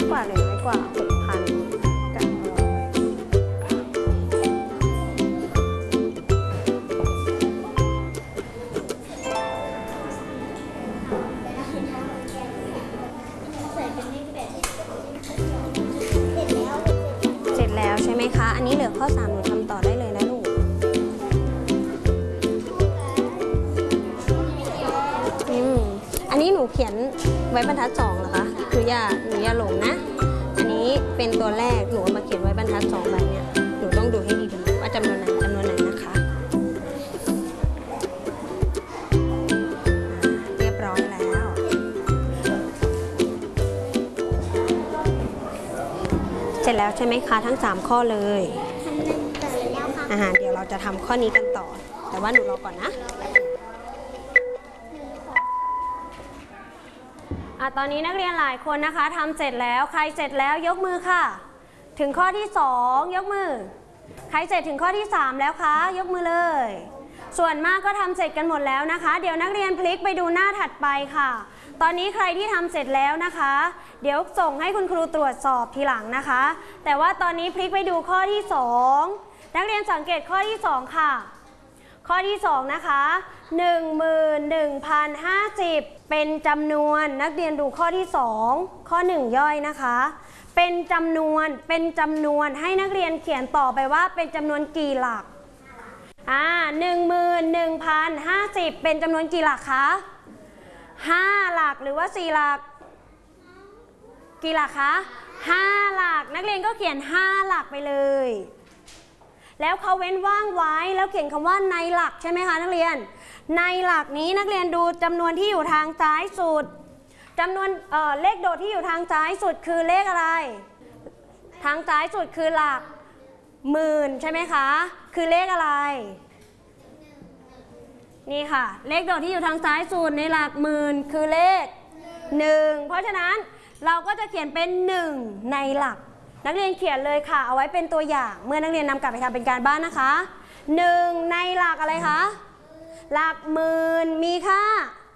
กว่าหรือน้อยกว่า 6,000 กับเสร็จแล้วใช่ไหมคะอันนี้เหลือข้อ 3หนูทำต่อได้เลยนะลูกอันนี้หนูเขียนไว้บรรทัด2เหรอคะคือหนูอย่าหลงนะอันนี้เป็นตัวแรกหนูเอามาเขียนไว้บรรทัด2แบบเนี้ยหนูต้องดูให้ดีๆว่าจำนวนไหนนะคะเรียบร้อยแล้วเสร็จแล้วใช่ไหมคะทั้ง3ข้อเลยเดี๋ยวเราจะทำข้อนี้กันต่อแต่ว่าหนูรอก่อนนะตอนนี้นักเรียนหลายคนนะคะทำเสร็จแล้วใครเสร็จแล้วยกมือค่ะถึงข้อที่2ยกมือใครเสร็จถึงข้อที่3แล้วคะยกมือเลยส่วนมากก็ทำเสร็จกันหมดแล้วนะคะเดี๋ยวนักเรียนพลิกไปดูหน้าถัดไปค่ะตอนนี้ใครที่ทำเสร็จแล้วนะคะเดี๋ยวส่งให้คุณครูตรวจสอบทีหลังนะคะแต่ว่าตอนนี้พลิกไปดูข้อที่2นักเรียนสังเกตข้อที่2ค่ะข้อที่2นะคะ 11,050 เป็นจำนวนนักเรียนดูข้อที่2ข้อ1ย่อยนะคะเป็นจำนวนให้นักเรียนเขียนต่อไปว่าเป็นจำนวนกี่หลัก11,050 เป็นจำนวนกี่หลักคะ5หลักหรือว่า4หลักกี่หลักคะ5หลักนักเรียนก็เขียน5หลักไปเลยแล้วเขาเว้นว่างไว้แล้วเขียนคำว่าในหลักใช่ไหมคะนักเรียนในหลักนี้นักเรียนดูจำนวนที่อยู่ทางซ้ายสุดจำนวนเลขโดดที่อยู่ทางซ้ายสุดคือเลขอะไรทางซ้ายสุดคือหลักหมื่นใช่ไหมคะคือเลขอะไรนี่ค่ะเลขโดดที่อยู่ทางซ้ายสุดในหลักหมื่นคือเลข1เพราะฉะนั้นเราก็จะเขียนเป็น1ในหลักนักเรียนเขียนเลยค่ะเอาไว้เป็นตัวอย่างเมื่อนักเรียนนำกลับไปทำเป็นการบ้านนะคะ1ในหลักอะไรคะหลักหมื่นมีค่า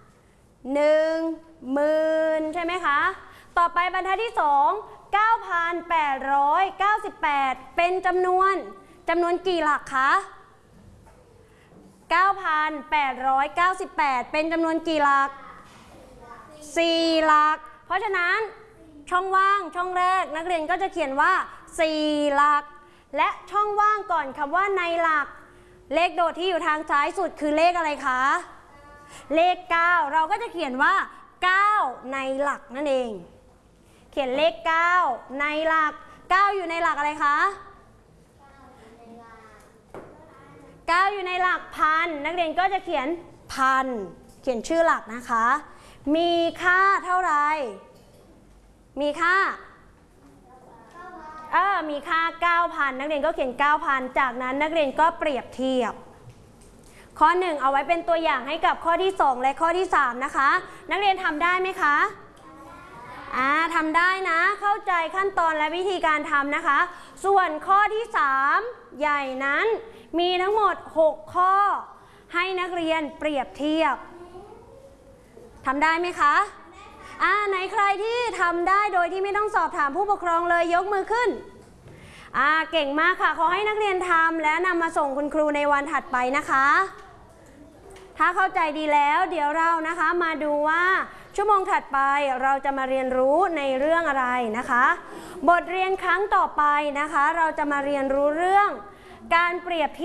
10,000ใช่ไหมคะต่อไปบรรทัดที่2 9,898 เป็นจำนวนกี่หลักคะ9,898 เป็นจำนวนกี่หลัก4หลักเพราะฉะนั้นช่องว่างช่องแรกนักเรียนก็จะเขียนว่า4หลักและช่องว่างก่อนคำว่าในหลักเลขโดดที่อยู่ทางซ้ายสุดคือเลขอะไรคะเลข9เราก็จะเขียนว่า9ในหลักนั่นเองเขียนเลข9ในหลัก9อยู่ในหลักอะไรคะ9อยู่ในหลักพันนักเรียนก็จะเขียนพันเขียนชื่อหลักนะคะมีค่าเท่าไหร่มีค่ามีค่า 9,000 นักเรียนก็เขียน 9,000 จากนั้นนักเรียนก็เปรียบเทียบข้อ1เอาไว้เป็นตัวอย่างให้กับข้อที่2และข้อที่3นะคะนักเรียนทำได้ไหมคะทำได้นะเข้าใจขั้นตอนและวิธีการทำนะคะส่วนข้อที่3ใหญ่นั้นมีทั้งหมด6ข้อให้นักเรียนเปรียบเทียบทำได้ไหมคะไหนใครที่ทำได้โดยที่ไม่ต้องสอบถามผู้ปกครองเลยยกมือขึ้นเก่งมากค่ะขอให้นักเรียนทำและนำมาส่งคุณครูในวันถัดไปนะคะถ้าเข้าใจดีแล้วเดี๋ยวเรานะคะมาดูว่าชั่วโมงถัดไปเราจะมาเรียนรู้ในเรื่องอะไรนะคะบทเรียนครั้งต่อไปนะคะเราจะมาเรียนรู้เรื่องการเปรียบ